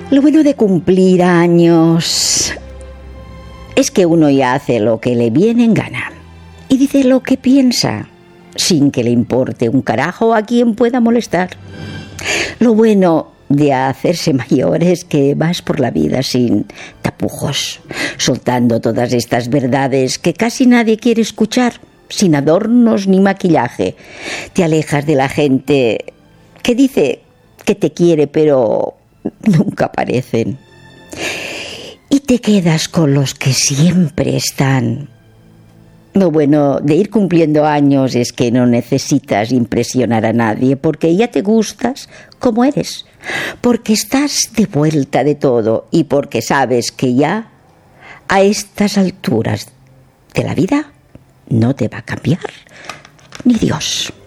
Lo bueno de cumplir años es que uno ya hace lo que le viene en gana y dice lo que piensa sin que le importe un carajo a quien pueda molestar. Lo bueno de hacerse mayor es que vas por la vida sin tapujos, soltando todas estas verdades que casi nadie quiere escuchar, sin adornos ni maquillaje. Te alejas de la gente que dice que te quiere pero nunca aparecen. Y te quedas con los que siempre están. Lo bueno de ir cumpliendo años es que no necesitas impresionar a nadie, porque ya te gustas como eres, porque estás de vuelta de todo y porque sabes que ya a estas alturas de la vida no te va a cambiar ni Dios.